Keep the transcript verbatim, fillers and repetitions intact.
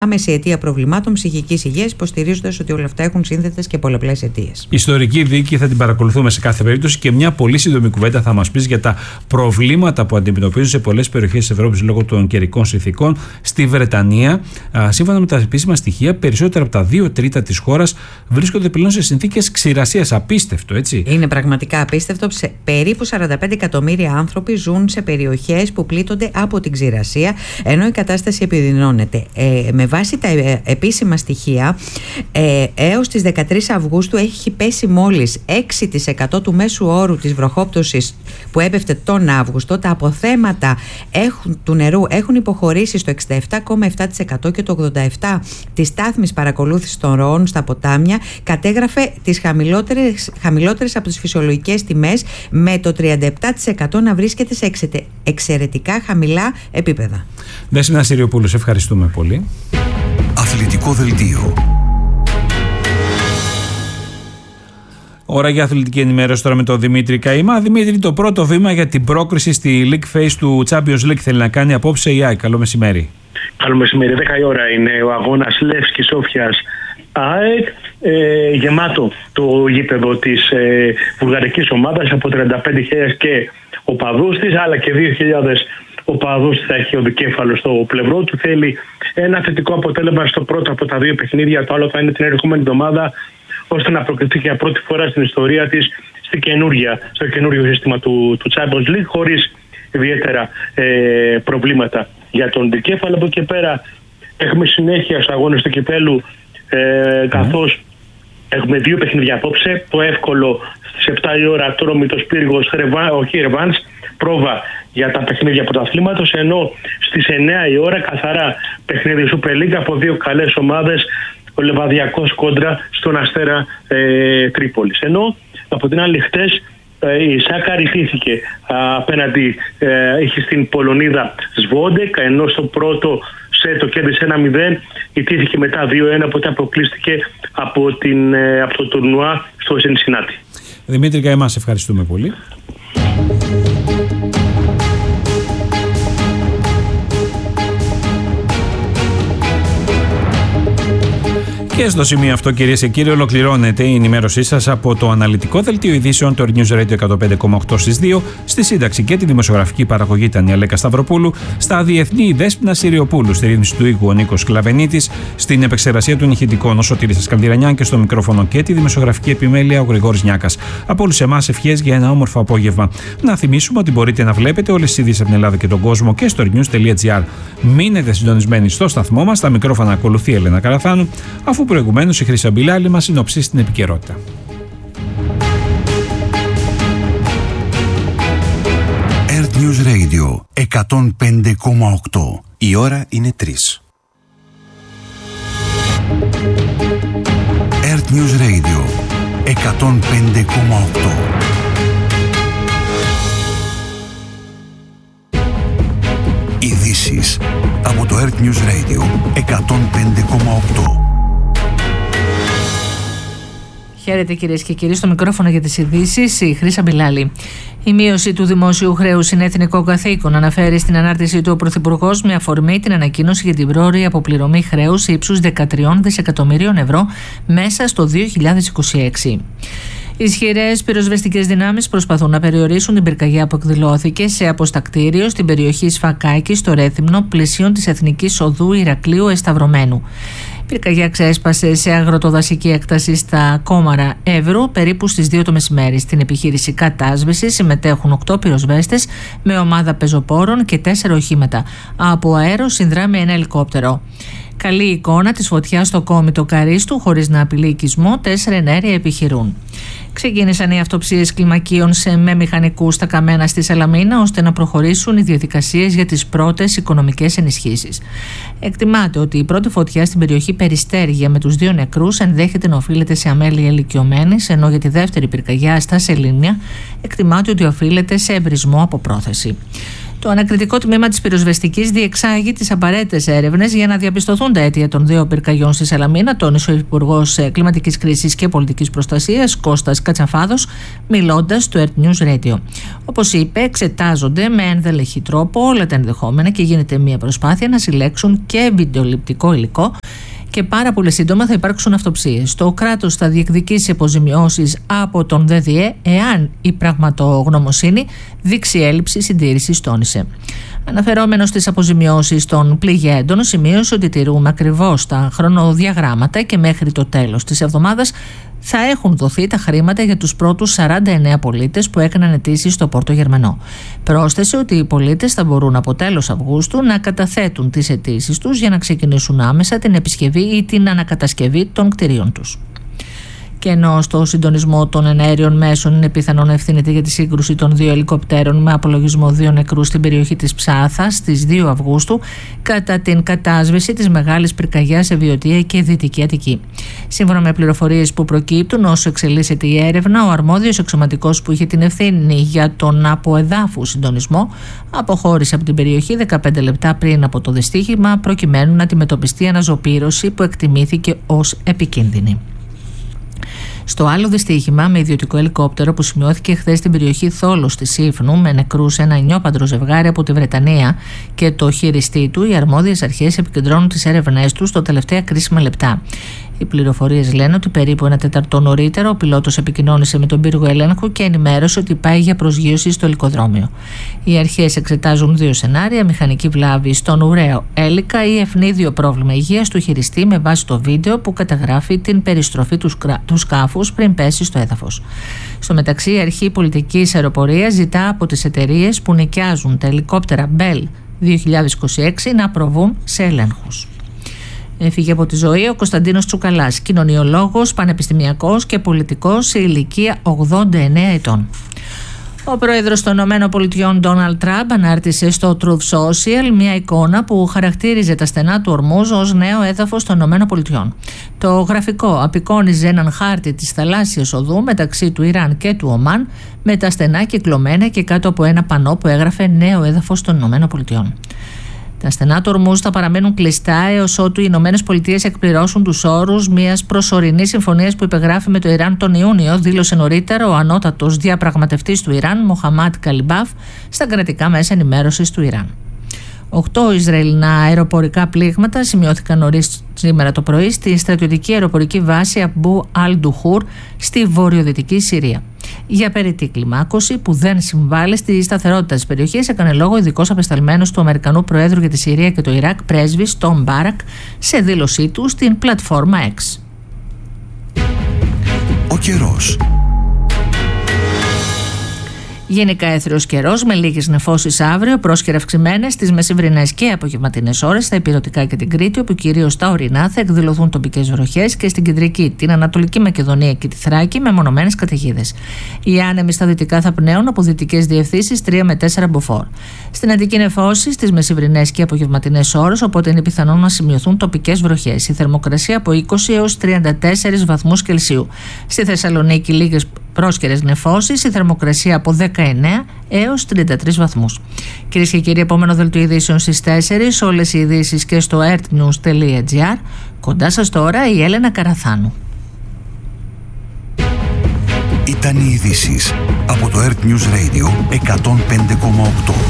άμεση αιτία προβλημάτων ψυχικής υγείας, υποστηρίζοντας ότι όλα αυτά έχουν σύνδετες και πολλαπλές αιτίες. Ιστορική δίκη θα την παρακολουθούμε σε κάθε περίπτωση και μια πολύ σύντομη κουβέντα θα μας πεις για τα προβλήματα που αντιμετωπίζουν σε πολλές περιοχές της Ευρώπης λόγω των καιρικών συνθηκών. Στη Βρετανία, σύμφωνα με τα επίσημα στοιχεία, περισσότερα από τα δύο τρίτα της χώρας βρίσκονται πλέον σε συνθήκες ξηρασίας. Απίστευτο, έτσι. Είναι πραγματικά απίστευτο. Περίπου σαράντα πέντε εκατομμύρια άνθρωποι ζουν σε περιοχές που πλήττονται από την ξηρασία, ενώ η κατάσταση επιδεινώνεται. Ε, με βάση τα επίσημα στοιχεία, ε, έως τις δεκατρείς Αυγούστου έχει πέσει μόλις έξι τοις εκατό του μέσου όρου της βροχόπτωσης που έπεφτε τον Αύγουστο. Τα αποθέματα έχουν, του νερού έχουν υποχωρήσει στο εξήντα επτά κόμμα επτά τοις εκατό και το ογδόντα επτά τοις εκατό της στάθμης παρακολούθησης των ροών στα ποτάμια κατέγραφε τις χαμηλότερες, χαμηλότερες από τις φυσιολογικές τιμές, με το τριάντα επτά τοις εκατό να βρίσκεται σε εξαιρετικά χαμηλά επίπεδα. Δέσποινα Συριοπούλου, σε ευχαριστούμε πολύ. Αθλητικό δελτίο. Ώρα για αθλητική ενημέρωση τώρα με τον Δημήτρη Καημά. Δημήτρη, το πρώτο βήμα για την πρόκριση στη League Phase του Champions League θέλει να κάνει απόψε η ΑΕΚ. Καλό μεσημέρι. Καλό μεσημέρι. δέκα η ώρα είναι ο αγώνας Λεύσκη Σόφιας ΑΕΚ. Ε, γεμάτο το γήπεδο της ε, βουλγαρικής ομάδας από τριάντα πέντε χιλιάδες και οπαδούς της, αλλά και δύο χιλιάδες οπαδούς θα έχει ο δικέφαλος στο πλευρό του. Θέλει ένα θετικό αποτέλεσμα στο πρώτο από τα δύο παιχνίδια. Το άλλο θα είναι την ερχόμενη εβδομάδα, ώστε να προκριθεί για πρώτη φορά στην ιστορία της στη καινούργια, στο καινούργιο σύστημα του, του Champions League, χωρίς ιδιαίτερα ε, προβλήματα για τον δικέφαλο. Από εκεί πέρα έχουμε συνέχεια στους αγώνες του κυπέλου, ε, καθώς έχουμε δύο παιχνίδια απόψε. Το εύκολο στις επτά η ώρα, Ατρόμητος Πύργος, όχι Ρεβάνς, πρόβα για τα παιχνίδια πρωταθλήματος, ενώ στις εννιά η ώρα καθαρά παιχνίδι Super League από δύο καλές ομάδες, ο Λεβαδιακός κόντρα στον Αστέρα ε, Τρίπολης. Ενώ από την άλλη χτες ε, η Σάκαρη ιτήθηκε απέναντι ε, είχε στην Πολωνίδα Σβόντεκ, ενώ στο πρώτο σε το κέρδισε ένα μηδέν, ιτήθηκε μετά δύο ένα, οπότε αποκλείστηκε από, την, ε, από το τουρνουά στο Σινσινάτι. Δημήτρη Καημά, σε ευχαριστούμε πολύ. Και στο σημείο αυτό, κυρίες και κύριοι, ολοκληρώνεται η ενημέρωσή σας από το αναλυτικό δελτίο ειδήσεων του News Radio εκατόν πέντε κόμμα οκτώ στις δύο. Στη σύνταξη και τη δημοσιογραφική παραγωγή ήταν η Αλέκα Σταυροπούλου. Στα διεθνή η Δέσποινα Συριοπούλου. Στη ρύθμιση του ήχου ο Νίκος Κλαβενίτης. Στην επεξεργασία των ηχητικών ο Σωτήρης Σκαλδιρανιάν και στο μικρόφωνο και τη δημοσιογραφική επιμέλεια ο Γρηγόρης Νιάκας. Από όλους εμάς ευχές για ένα όμορφο απόγευμα. Να θυμίσουμε ότι μπορείτε να βλέπετε όλες τις ειδήσεις από την Ελλάδα και τον κόσμο και στο news τελεία gr. Μείνετε συντονισμένοι στο σταθμό μας. Τα μικρόφωνα ακολουθεί η Ελένα Καραθάνου, αφού προηγουμένως η Χρύσα Μπιλάλη μας συνοψίσει την επικαιρότητα. Earth News Radio εκατόν πέντε κόμμα οκτώ. Η ώρα είναι τρεις. Earth News Radio εκατόν πέντε κόμμα οκτώ. Ειδήσεις από το Earth News Radio εκατόν πέντε κόμμα οκτώ. Χαίρετε κυρίες και κύριοι, στο μικρόφωνο για τις ειδήσεις η Χρύσα Μπιλάλη. Η μείωση του δημόσιου χρέους είναι εθνικό καθήκον, αναφέρει στην ανάρτησή του ο Πρωθυπουργός με αφορμή την ανακοίνωση για την πρόωρη αποπληρωμή χρέους ύψους δεκατρία δισεκατομμυρίων ευρώ μέσα στο δύο χιλιάδες είκοσι έξι. Ισχυρές πυροσβεστικές δυνάμεις προσπαθούν να περιορίσουν την πυρκαγιά που εκδηλώθηκε σε αποστακτήριο στην περιοχή Σφακάκη στο Ρέθυμνο, πλησίον της Εθνικής Οδού Ηρακλείου Εσταυρωμένου. Η πυρκαγιά ξέσπασε σε αγροτοδασική έκταση στα Κόμαρα Εύρου περίπου στις δύο το μεσημέρι. Στην επιχείρηση κατάσβεσης συμμετέχουν οκτώ πυροσβέστες με ομάδα πεζοπόρων και τέσσερα οχήματα. Από αέρο συνδράμει ένα ελικόπτερο. Καλή εικόνα της φωτιάς στο κόμιτο Καρίστου, χωρίς να απειλεί οικισμό, τέσσερα εναέρια επιχειρούν. Ξεκίνησαν οι αυτοψίες κλιμακίων σε με μηχανικούς στα Καμένα στη Σαλαμίνα, ώστε να προχωρήσουν οι διαδικασίες για τις πρώτες οικονομικές ενισχύσεις. Εκτιμάται ότι η πρώτη φωτιά στην περιοχή Περιστέρια με τους δύο νεκρούς ενδέχεται να οφείλεται σε αμέλεια ηλικιωμένης, ενώ για τη δεύτερη πυρκαγιά στα Σελήνια εκτιμάται ότι οφείλεται σε εμπρισμό από πρόθεση. Το ανακριτικό τμήμα της πυροσβεστικής διεξάγει τις απαραίτητες έρευνες για να διαπιστωθούν τα αίτια των δύο πυρκαγιών στη Σαλαμίνα, τόνισε ο Υπουργός Κλιματικής Κρίσης και Πολιτικής Προστασίας Κώστας Κατσαφάδος, μιλώντας στο Earth News Radio. Όπως είπε, εξετάζονται με ενδελεχή τρόπο όλα τα ενδεχόμενα και γίνεται μια προσπάθεια να συλλέξουν και βιντεοληπτικό υλικό. Και πάρα πολύ σύντομα θα υπάρξουν αυτοψίες. Το κράτος θα διεκδικήσει αποζημιώσεις από τον ΔΔΕ εάν η πραγματογνωμοσύνη δείξει έλλειψη συντήρησης, τόνισε. Αναφερόμενος στις αποζημιώσεις των πληγέντων, σημείωσε ότι τηρούμε ακριβώς τα χρονοδιαγράμματα και μέχρι το τέλος της εβδομάδας θα έχουν δοθεί τα χρήματα για τους πρώτους σαράντα εννέα πολίτες που έκαναν αιτήσεις στο Πόρτο Γερμανό. Πρόσθεσε ότι οι πολίτες θα μπορούν από τέλος Αυγούστου να καταθέτουν τις αιτήσεις τους για να ξεκινήσουν άμεσα την επισκευή ή την ανακατασκευή των κτηρίων τους. Και ενώ στο συντονισμό των εναέριων μέσων είναι πιθανό να ευθύνεται για τη σύγκρουση των δύο ελικοπτέρων με απολογισμό δύο νεκρούς στην περιοχή της Ψάθας στις δύο Αυγούστου κατά την κατάσβεση της μεγάλης πυρκαγιάς σε Βιωτία και Δυτική Αττική. Σύμφωνα με πληροφορίες που προκύπτουν, όσο εξελίσσεται η έρευνα, ο αρμόδιος αξιωματικός που είχε την ευθύνη για τον αποεδάφου συντονισμό αποχώρησε από την περιοχή δεκαπέντε λεπτά πριν από το δυστύχημα, προκειμένου να αντιμετωπιστεί αναζωπήρωση που εκτιμήθηκε ως επικίνδυνη. Στο άλλο δυστύχημα με ιδιωτικό ελικόπτερο που σημειώθηκε χθες στην περιοχή Θόλος της Σύφνου με νεκρούς ένα νιόπαντρο ζευγάρι από τη Βρετανία και το χειριστή του, οι αρμόδιες αρχές επικεντρώνουν τις έρευνές τους στο τελευταία κρίσιμα λεπτά. Οι πληροφορίες λένε ότι περίπου ένα τέταρτο νωρίτερα ο πιλότος επικοινώνησε με τον πύργο ελέγχου και ενημέρωσε ότι πάει για προσγείωση στο ελικοδρόμιο. Οι αρχές εξετάζουν δύο σενάρια: μηχανική βλάβη στον ουραίο έλικα ή ευνίδιο πρόβλημα υγείας του χειριστή με βάση το βίντεο που καταγράφει την περιστροφή του, σκρα... του σκάφους πριν πέσει στο έδαφος. Στο μεταξύ, η Αρχή Πολιτικής Αεροπορίας ζητά από τις εταιρείες που νοικιάζουν τα ελικόπτερα Bell δύο χιλιάδες είκοσι έξι να προβούν σε ελέγχους. Έφυγε από τη ζωή ο Κωνσταντίνος Τσουκαλάς, κοινωνιολόγος, πανεπιστημιακός και πολιτικός σε ηλικία ογδόντα εννέα ετών. Ο πρόεδρος των ΗΠΑ Ντόναλντ Τραμπ ανάρτησε στο Truth Social μια εικόνα που χαρακτήριζε τα στενά του Ορμούζ ως νέο έδαφος των ΗΠΑ. Το γραφικό απεικόνιζε έναν χάρτη της θαλάσσιας οδού μεταξύ του Ιράν και του Ομάν, με τα στενά κυκλωμένα και κάτω από ένα πανό που έγραφε νέο έδαφος των ΗΠΑ. Τα στενά του Ορμούζ θα παραμένουν κλειστά έως ότου οι Ηνωμένες Πολιτείες εκπληρώσουν τους όρους μιας προσωρινής συμφωνίας που υπεγράφει με το Ιράν τον Ιούνιο, δήλωσε νωρίτερα ο ανώτατος διαπραγματευτής του Ιράν, Μοχαμάντ Καλιμπάφ, στα κρατικά μέσα ενημέρωσης του Ιράν. Οκτώ Ισραηλινά αεροπορικά πλήγματα σημειώθηκαν νωρίς σήμερα το πρωί στη στρατιωτική αεροπορική βάση Αμπού Αλ-Ντουχούρ στη βορειοδυτική Συρία. Για περιττή κλιμάκωση που δεν συμβάλλει στη σταθερότητα της περιοχής, έκανε λόγο ειδικός απεσταλμένος του Αμερικανού Προέδρου για τη Συρία και το Ιράκ, πρέσβης Τόμ Μπάρακ, σε δήλωσή του στην πλατφόρμα X. Ο καιρός. Γενικά έθριος καιρός με λίγες νεφώσεις αύριο, πρόσκαιρα αυξημένες στις μεσημβρινές και απογευματινές ώρες στα ηπειρωτικά και την Κρήτη, όπου κυρίως στα ορεινά θα εκδηλωθούν τοπικές βροχές, και στην κεντρική, την Ανατολική Μακεδονία και τη Θράκη με μονομένες καταιγίδες. Οι άνεμοι στα δυτικά θα πνέουν από δυτικές διευθύνσεις τρία με τέσσερα μποφόρ. Στην Αττική νεφώσεις στις μεσημβρινές και απογευματινές ώρες, οπότε είναι πιθανό να σημειωθούν τοπικές βροχές. Η θερμοκρασία από είκοσι έως τριάντα τέσσερις βαθμούς Κελσίου. Στη Θεσσαλονίκη λίγες πρόσκαιρες νεφώσεις, η θερμοκρασία από δεκαεννέα έως τριάντα τρεις βαθμούς. Κυρίες και κύριοι, επόμενο δελτίο ειδήσεων στις τέσσερις, όλες οι ειδήσεις και στο earthnews τελεία gr. Κοντά σας τώρα η Έλενα Καραθάνου. Ήταν οι ειδήσεις από το Earth News Radio εκατόν πέντε κόμμα οκτώ.